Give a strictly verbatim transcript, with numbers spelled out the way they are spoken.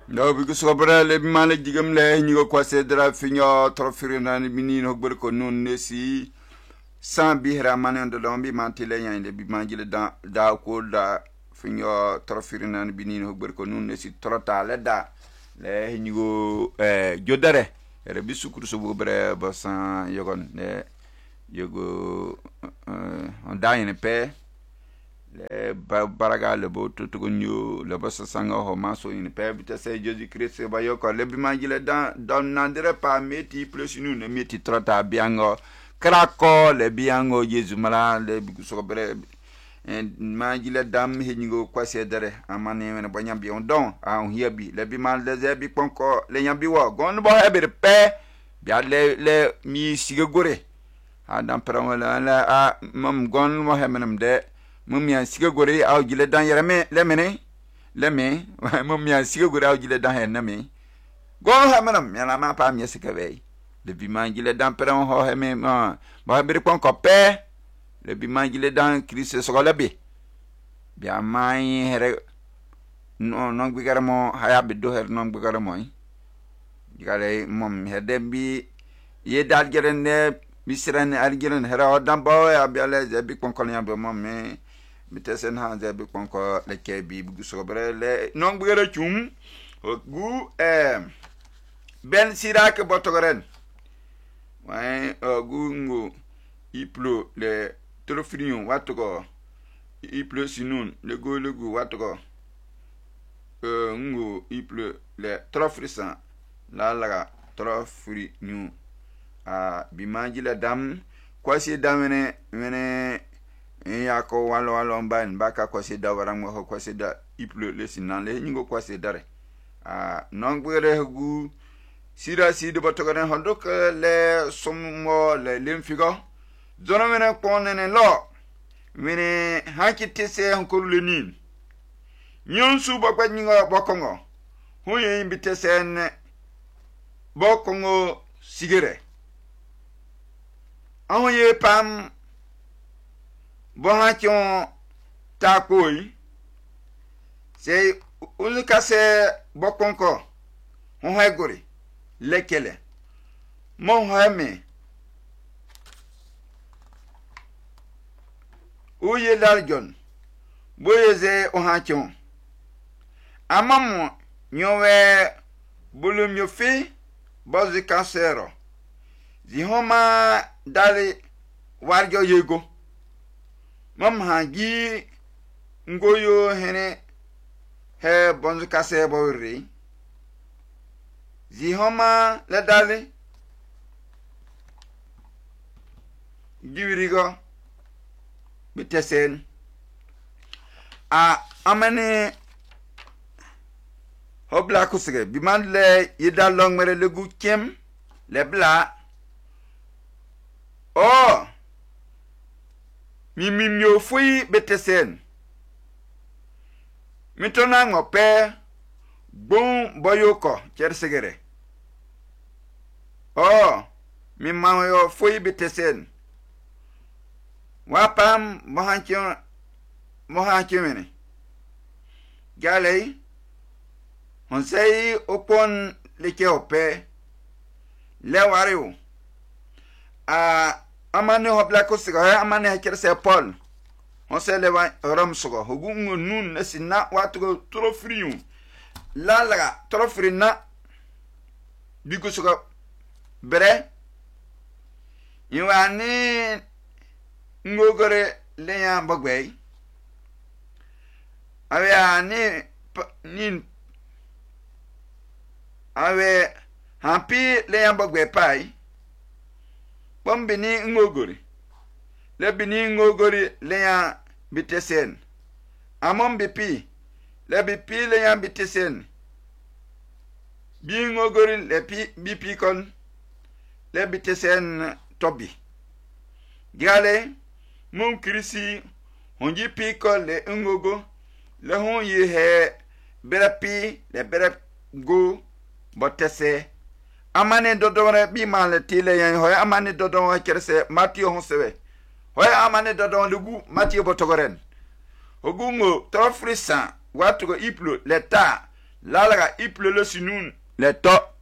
no bi so bra le bi mala digam le ni ko se dra finyo trofiri na ni bini no gbor ko non ne si sans bi ramane de don bi mantile yan le bi mangile da da ko da finyo trofiri na ni bini no gbor ko non ne si trota le da le ni go eh jodare re bi sukuru so bo bre ba san yogon ne yogo on da yin pe le baraga le bo to to nyu le ba sanga ho maso in pe bita se Jésus Christ ba yoko le bi mangile dan don nandere pa meti plus nous ne meti trota biango krako le biango Jésus mala le bi so bre en mangile dam hingo kwase dere amane men bo nyambi on don a on hiabi le bi mal de zebi ponko le nyambi wo gon bo hebe pe bi le le mi sigegore adam pramala la a mam gon mo hemenam de mum ya siga gore aw gile dan yerame lemene leme mum ya siga gore aw gile dan hen name go ha manam ya la ma pa mi siga we le bi man gile dan peron ho he me ma ba bi kon ko pe le bi man gile dan Christ so la bi bi amai here no no bi garamo haya bi do her no bi garamo gale mum he de bi ye dal gerene misran algeren hera odam ba ya bi ale je bi kon kon ya be mum me bitesen hanze bi konko le kebi bu sobre le non bugere chum gu eh ben sirak botogoren ouais gu ngo iplo le trofinion watogo iplo sinun le go le gu watogo euh ngo iplo le trofrisan la la trofinion a bi manji la dam kwasi damene mene ya ko walo walo mban baka ko se da waram ko ko se da iple le sinan le nyingo ko se dare ah non bugere gu sira si de botogane hondo ke le somo le lemfigo zono mena konene lo mene hakite se hankuru le nin nyonsu bakwa nyingo bokongo hoye imbite sen bokongo sigere ahoye pam Bonhation takoi c'est une casse bokonko on hagori lekele mon hame oye larjon boyeze ohachon amamu nyowe bulumyo fi bozi kansero zihoma dali warjo yego mam hangi ngoyo hene he bonzu kase bawri zihoma la dali giwirigo bitesen a amane hobla kusige biman le yida long mere le gu kem le bla oh mi mi myo fui betesen mitona ngope bon boyoko chersegere oh mi mayo fui betesen wapam mohancho mohancho mene galei on sei opon leke ope lewariu a amane hobla ko siga amane hakerse Paul on se le ram sogo hugu nun nesina watu trofriu la la trofrina bigo sogo bre yiwani ngogore le ya bagwe ave ani nin ave hampi le ya bagwe pai bombini ngogori le bini ngogori le ya bitesen amon bipi le bipi le ya bitesen bi ngogori le pi bipi kon le bitesen tobi gale mon krisi honji pi ko le ngogo le hon yi he berapi le berap go botese amane dodore bi male tile yan hoy amane dodon kerse matio honsewe hoy amane dodon lugu matio botogoren ogungo trofrisa watugo iplo leta lalga iple le sinun le to